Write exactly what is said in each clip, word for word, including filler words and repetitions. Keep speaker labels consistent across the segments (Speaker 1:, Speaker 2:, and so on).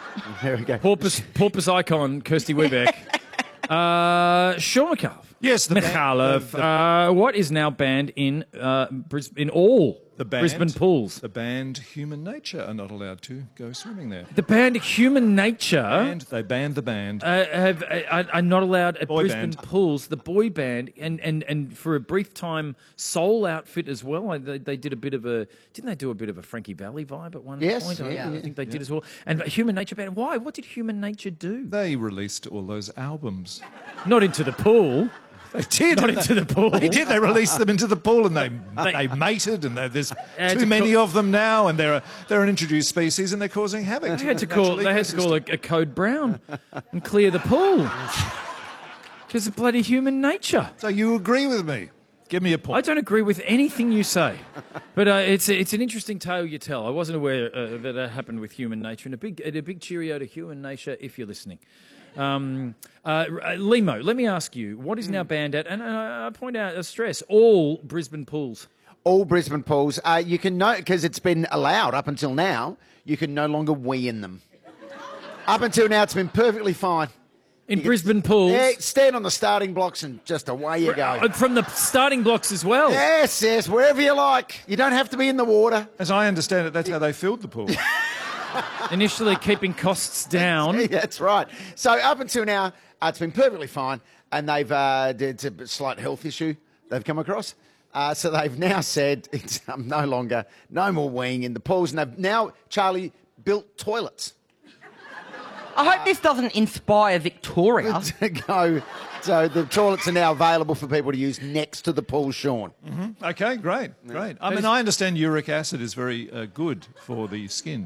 Speaker 1: There we go.
Speaker 2: Porpoise, porpoise icon, Kirsty Webeck. uh, Sean McAuliffe.
Speaker 3: Yes, the
Speaker 2: McAuliffe.
Speaker 3: the- the-
Speaker 2: Uh, what is now banned in uh, Bris- in all
Speaker 3: The band,
Speaker 2: Brisbane pools?
Speaker 3: The band Human Nature are not allowed to go swimming there.
Speaker 2: The band Human Nature
Speaker 3: And they banned the band.
Speaker 2: uh, have uh, are not allowed at
Speaker 3: Boy
Speaker 2: Brisbane
Speaker 3: band.
Speaker 2: pools. The boy band and, and, and for a brief time, Soul outfit as well. I- They, they did a bit of a didn't they do a bit of a Frankie Valley vibe at one
Speaker 1: Yes,
Speaker 2: point? I-
Speaker 1: yeah,
Speaker 2: I
Speaker 1: yeah.
Speaker 2: think they did as well. And Human Nature band. Why? What did Human Nature do?
Speaker 3: They released all those albums.
Speaker 2: Not into the pool.
Speaker 3: They did.
Speaker 2: Not
Speaker 3: They-
Speaker 2: into the pool.
Speaker 3: They did. They released them into the pool, and they
Speaker 2: They-
Speaker 3: they, mated, and they- there's
Speaker 2: had
Speaker 3: too
Speaker 2: to
Speaker 3: many
Speaker 2: call-
Speaker 3: of them now, and they're a, they're an introduced species, and they're causing havoc.
Speaker 2: They had to call. They had to call a, a code brown and clear the pool because of bloody Human Nature.
Speaker 3: So you agree with me? Give me a
Speaker 2: I
Speaker 3: point.
Speaker 2: don't agree with anything you say, but uh, it's it's an interesting tale you tell. I wasn't aware uh, that that happened with Human Nature, and a big and a big cheerio to Human Nature if you're listening. Um, uh, Limo, let me ask you, what is now banned at? And uh, I point out, uh, stress all Brisbane pools.
Speaker 1: All Brisbane pools. Uh, you can know, because it's been allowed up until now, you can no longer wee in them. Up until now, it's been perfectly fine.
Speaker 2: In Brisbane pools,
Speaker 1: Yeah, stand on the starting blocks and just away you go.
Speaker 2: uh, from the starting blocks as well.
Speaker 1: Yes, yes, wherever you like. You don't have to be in the water.
Speaker 3: As I understand it, that's how they filled the pool.
Speaker 2: Initially keeping costs down.
Speaker 1: That's right. So up until now, uh, it's been perfectly fine, and they've uh, it's a slight health issue they've come across. Uh, so they've now said it's um, no longer, no more weeing in the pools, and they've now, Charlie, built toilets
Speaker 4: I hope this doesn't inspire Victoria.
Speaker 1: to go. So the toilets are now available for people to use next to the pool, Sean.
Speaker 3: Okay, great, great. I mean, I understand uric acid is very uh, good for the skin.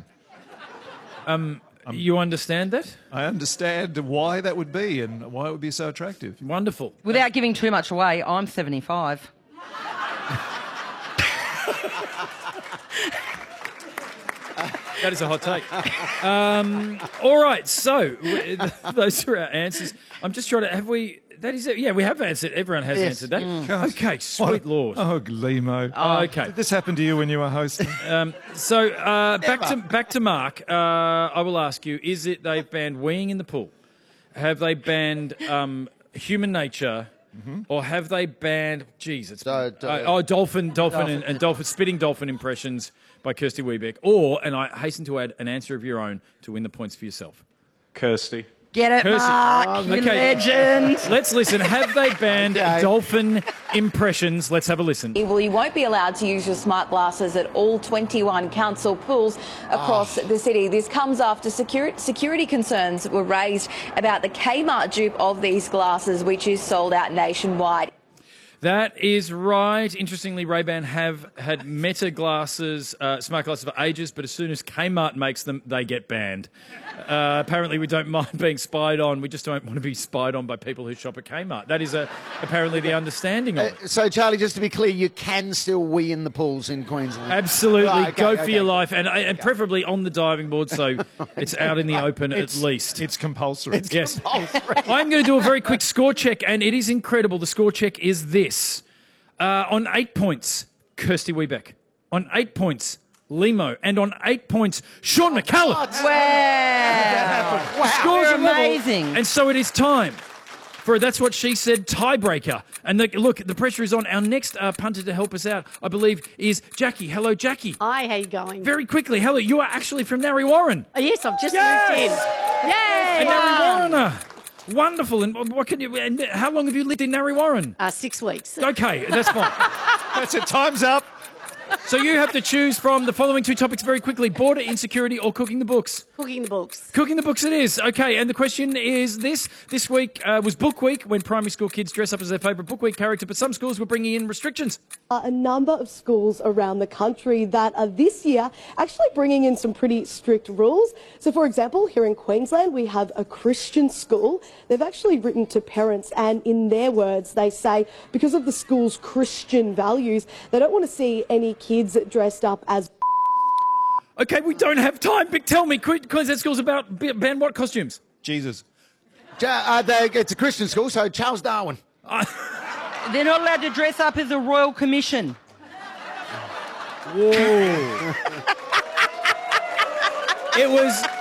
Speaker 2: You understand that?
Speaker 3: I understand why that would be and why it would be so attractive.
Speaker 2: Wonderful.
Speaker 4: Without giving too much away, I'm seventy-five.
Speaker 2: That is a hot take. Um, all right, so w- those are our answers. I'm just trying to have we. That is it. Yeah, we have answered. Everyone has
Speaker 1: Yes.
Speaker 2: answered that.
Speaker 3: Gosh.
Speaker 2: Okay, sweet lord.
Speaker 3: Oh, Limo.
Speaker 2: Oh, okay.
Speaker 3: Did this happen to you when you were hosting?
Speaker 2: So uh, back to back to Mark. Uh, I will ask you: is it they've banned weeing in the pool? Have they banned um, Human Nature? Or have they banned? Geez, it's
Speaker 1: So, do-
Speaker 2: uh, oh dolphin, dolphin, and, and dolphin spitting dolphin impressions by Kirsty Webeck. Or, and I hasten to add, an answer of your own to win the points for yourself.
Speaker 5: Kirsty.
Speaker 4: Get it,
Speaker 2: Kirsty.
Speaker 4: Mark, you
Speaker 2: Okay.
Speaker 4: legend.
Speaker 2: Let's listen. Have they banned
Speaker 1: Okay.
Speaker 2: dolphin impressions? Let's have a listen.
Speaker 6: Well, you won't be allowed to use your smart glasses at all twenty-one council pools across the city. This comes after security, security concerns were raised about the Kmart dupe of these glasses, which is sold out nationwide.
Speaker 2: That is right. Interestingly, Ray-Ban have had Meta glasses, uh, smart glasses for ages, but as soon as Kmart makes them, they get banned. Uh, apparently, we don't mind being spied on. We just don't want to be spied on by people who shop at Kmart. That is a, apparently the understanding of it.
Speaker 1: So, Charlie, just to be clear, you can still wee in the pools in Queensland.
Speaker 2: Absolutely.
Speaker 1: Right, okay,
Speaker 2: Go
Speaker 1: okay.
Speaker 2: for your life, and, and preferably on the diving board so it's out in the open at least.
Speaker 3: It's compulsory.
Speaker 2: Yes. I'm going to do a very quick score check, and it is incredible. The score check is this. Uh, on eight points, Kirsty Webeck. On eight points, Limo. And on eight points, Sean McAuliffe.
Speaker 4: Wow.
Speaker 2: The scores
Speaker 4: You're
Speaker 2: are level,
Speaker 4: amazing.
Speaker 2: and so it is time for That's What She Said tiebreaker. And the, look, the pressure is on. Our next uh, punter to help us out, I believe, is Jackie. Hello, Jackie.
Speaker 7: Hi, how you going?
Speaker 2: Very quickly, hello. You are actually from Narre Warren.
Speaker 7: Oh, yes, I've just
Speaker 2: Yes!
Speaker 7: moved in. Yay!
Speaker 2: And Narre Warrener. Wonderful. And what can you? And how long have you lived in Narre Warren?
Speaker 7: Uh, six weeks.
Speaker 2: Okay, that's fine.
Speaker 3: That's it. Time's up.
Speaker 2: So you have to choose from the following two topics very quickly: border insecurity or cooking the books.
Speaker 7: Cooking the books.
Speaker 2: Cooking the books it is. Okay, and the question is this. This week uh, was Book Week, when primary school kids dress up as their favourite Book Week character, but some schools were bringing in restrictions.
Speaker 8: Uh, a number of schools around the country that are this year actually bringing in some pretty strict rules. So, for example, here in Queensland, we have a Christian school. They've actually written to parents, and in their words, they say because of the school's Christian values, they don't want to see any kids dressed up as.
Speaker 2: Okay, we don't have time, but tell me, Que- Queensland schools about b- ban what costumes?
Speaker 3: Jesus.
Speaker 1: Ja- uh, they, it's a Christian school, so Charles Darwin.
Speaker 4: They're not allowed to dress up as a royal commission.
Speaker 2: It was